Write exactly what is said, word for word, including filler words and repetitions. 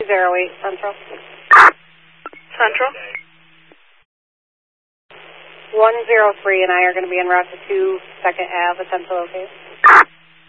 zero eight Central. Central? one zero three and I are going to be en route to two Second Ave, attempt to locate.